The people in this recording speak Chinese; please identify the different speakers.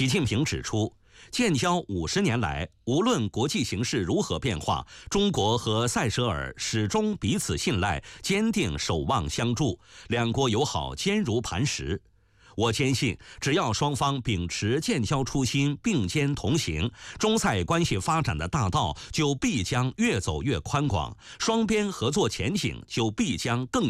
Speaker 1: 习近平指出，建交50年来，无论国际形势如何变化，中国和塞舌尔始终彼此信赖，坚定守望相助，两国友好坚如磐石。我坚信，只要双方秉持建交初心，并肩同行，中塞关系发展的大道就必将越走越宽广，双边合作前景就必将更